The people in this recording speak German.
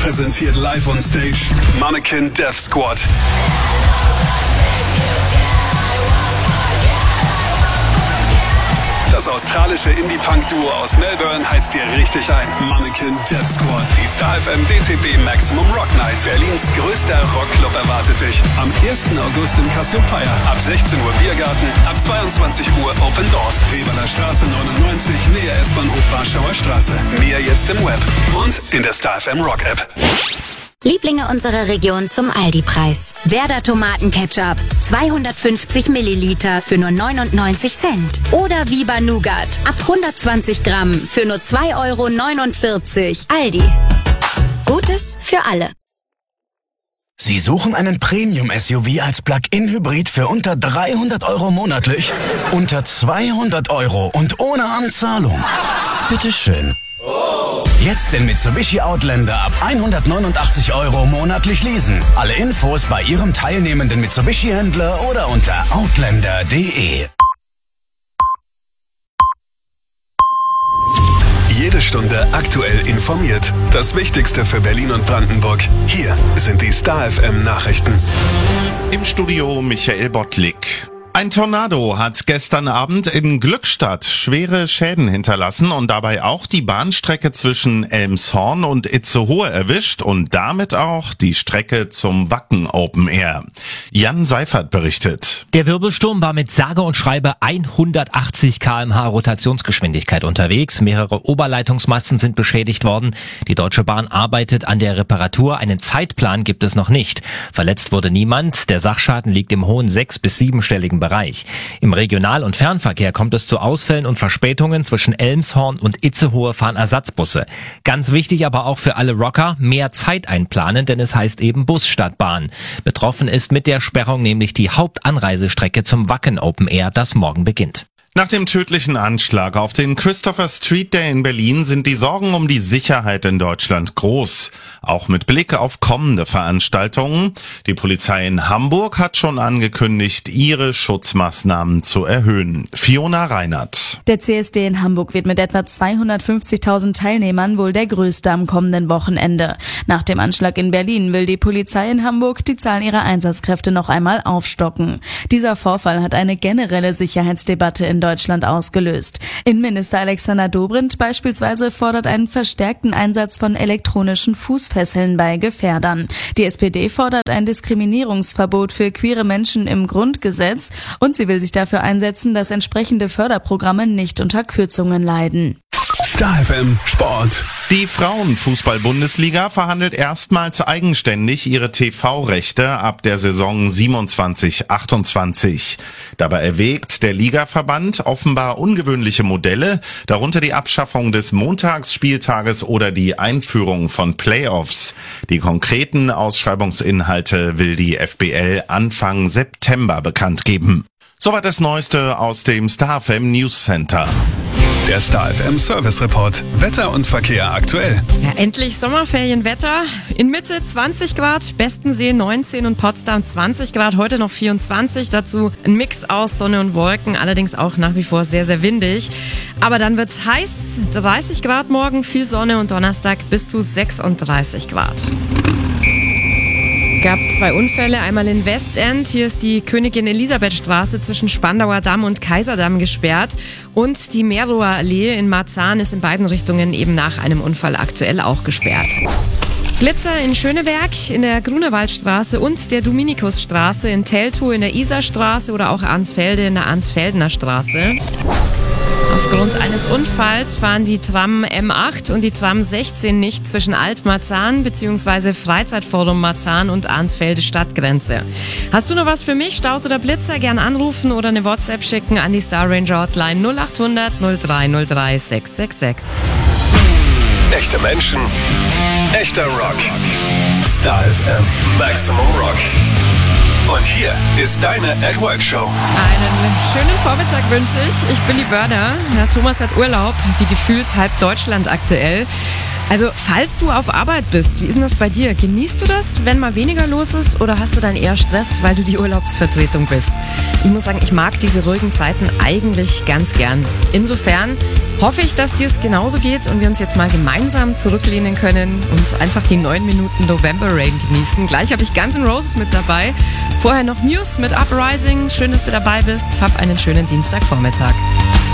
präsentiert live on stage Mannequin Death Squad. Das australische Indie-Punk-Duo aus Melbourne heizt dir richtig ein. Mannequin Death Squad. Die Star FM DTB Maximum Rock Night. Berlins größter Rockclub erwartet dich. Am 1. August im Cassiopeia. Ab 16 Uhr Biergarten. Ab 22 Uhr Open Doors. Reberler Straße 99, Nähe S-Bahnhof Warschauer Straße. Mehr jetzt im Web und in der Star FM Rock App. Lieblinge unserer Region zum Aldi-Preis. Werder Tomatenketchup, 250 Milliliter für nur 99 Cent. Oder Viva Nougat, ab 120 Gramm für nur 2,49 €. Aldi. Gutes für alle. Sie suchen einen Premium-SUV als Plug-in-Hybrid für unter 300 € monatlich? Unter 200 € und ohne Anzahlung? Bitteschön. Jetzt den Mitsubishi Outlander ab 189 € monatlich leasen. Alle Infos bei Ihrem teilnehmenden Mitsubishi-Händler oder unter outlander.de. Jede Stunde aktuell informiert. Das Wichtigste für Berlin und Brandenburg. Hier sind die Star FM Nachrichten. Im Studio Michael Bottlik. Ein Tornado hat gestern Abend in Glückstadt schwere Schäden hinterlassen und dabei auch die Bahnstrecke zwischen Elmshorn und Itzehoe erwischt und damit auch die Strecke zum Wacken Open Air. Jan Seifert berichtet. Der Wirbelsturm war mit sage und schreibe 180 km/h Rotationsgeschwindigkeit unterwegs. Mehrere Oberleitungsmasten sind beschädigt worden. Die Deutsche Bahn arbeitet an der Reparatur. Einen Zeitplan gibt es noch nicht. Verletzt wurde niemand. Der Sachschaden liegt im hohen 6- bis 7-stelligen Bereich. Im Regional- und Fernverkehr kommt es zu Ausfällen und Verspätungen. Zwischen Elmshorn und Itzehoe fahren Ersatzbusse. Ganz wichtig aber auch für alle Rocker, mehr Zeit einplanen, denn es heißt eben Bus statt Bahn. Betroffen ist mit der Sperrung nämlich die Hauptanreisestrecke zum Wacken Open Air, das morgen beginnt. Nach dem tödlichen Anschlag auf den Christopher Street Day in Berlin sind die Sorgen um die Sicherheit in Deutschland groß. Auch mit Blick auf kommende Veranstaltungen. Die Polizei in Hamburg hat schon angekündigt, ihre Schutzmaßnahmen zu erhöhen. Fiona Reinert. Der CSD in Hamburg wird mit etwa 250.000 Teilnehmern wohl der größte am kommenden Wochenende. Nach dem Anschlag in Berlin will die Polizei in Hamburg die Zahl ihrer Einsatzkräfte noch einmal aufstocken. Dieser Vorfall hat eine generelle Sicherheitsdebatte in Deutschland ausgelöst. Innenminister Alexander Dobrindt beispielsweise fordert einen verstärkten Einsatz von elektronischen Fußfesseln bei Gefährdern. Die SPD fordert ein Diskriminierungsverbot für queere Menschen im Grundgesetz und sie will sich dafür einsetzen, dass entsprechende Förderprogramme nicht unter Kürzungen leiden. Star FM Sport. Die Frauenfußball-Bundesliga verhandelt erstmals eigenständig ihre TV-Rechte ab der Saison 27/28. Dabei erwägt der Ligaverband offenbar ungewöhnliche Modelle, darunter die Abschaffung des Montagsspieltages oder die Einführung von Playoffs. Die konkreten Ausschreibungsinhalte will die FBL Anfang September bekannt geben. Soweit das Neueste aus dem Star FM News Center. Der Star FM Service Report. Wetter und Verkehr aktuell. Ja, endlich Sommerferienwetter. In Mitte 20 Grad, Bestensee 19 und Potsdam 20 Grad, heute noch 24. Dazu ein Mix aus Sonne und Wolken, allerdings auch nach wie vor sehr, sehr windig. Aber dann wird's heiß, 30 Grad morgen, viel Sonne und Donnerstag bis zu 36 Grad. Gab 2 Unfälle, einmal in Westend. Hier ist die Königin Elisabeth Straße zwischen Spandauer Damm und Kaiserdamm gesperrt. Und die Merower Allee in Marzahn ist in beiden Richtungen eben nach einem Unfall aktuell auch gesperrt. Blitzer in Schöneberg, in der Grunewaldstraße und der Dominikusstraße, in Teltow in der Isarstraße oder auch Arnsfelde in der Arnsfeldener Straße. Aufgrund eines Unfalls fahren die Tram M8 und die Tram 16 nicht zwischen Alt-Marzahn bzw. Freizeitforum Marzahn und Arnsfelde Stadtgrenze. Hast du noch was für mich? Staus oder Blitzer? Gern anrufen oder eine WhatsApp schicken an die Star Ranger Hotline 0800 0303 666. Echte Menschen, echter Rock. Star FM Maximum Rock. Und hier ist deine At Work Show. Einen schönen Vormittag wünsche ich. Ich bin die Börner. Ja, Thomas hat Urlaub, wie gefühlt halb Deutschland aktuell. Also, falls du auf Arbeit bist, wie ist denn das bei dir? Genießt du das, wenn mal weniger los ist, oder hast du dann eher Stress, weil du die Urlaubsvertretung bist? Ich muss sagen, ich mag diese ruhigen Zeiten eigentlich ganz gern. Insofern hoffe ich, dass dir es genauso geht und wir uns jetzt mal gemeinsam zurücklehnen können und einfach die 9 Minuten November Rain genießen. Gleich habe ich Guns N' Roses mit dabei. Vorher noch Muse mit Uprising. Schön, dass du dabei bist. Hab einen schönen Dienstagvormittag.